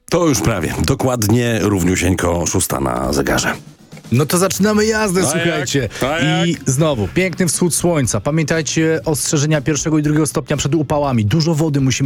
To już prawie. Dokładnie równiusieńko 6 na zegarze. No to zaczynamy jazdę, No słuchajcie. jak? I znowu, piękny wschód słońca. Pamiętajcie ostrzeżenia 1. i 2. stopnia przed upałami. Dużo wody musimy